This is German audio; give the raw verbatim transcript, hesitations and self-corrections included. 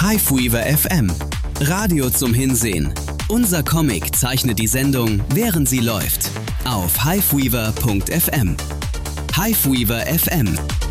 Hiveweaver F M. Radio zum Hinsehen. Unser Comic zeichnet die Sendung, während sie läuft. Auf hiveweaver punkt f m. Hiveweaver F M.